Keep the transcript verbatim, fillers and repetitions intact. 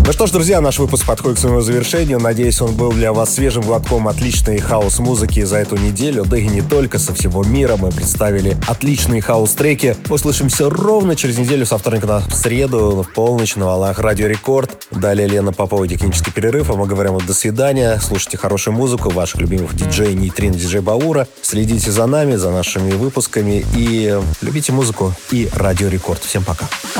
Ну что ж, друзья, наш выпуск подходит к своему завершению. Надеюсь, он был для вас свежим глотком отличной хаос-музыки за эту неделю. Да и не только, со всего мира мы представили отличные хаус-треки. Услышимся ровно через неделю, со вторника на среду, в полночь на волнах Радио Рекорд. Далее Лена Попова, технический перерыв, а мы говорим вот до свидания. Слушайте хорошую музыку, ваших любимых диджей Нейтрино, диджей Баура. Следите за нами, за нашими выпусками и любите музыку и Радио Рекорд. Всем пока.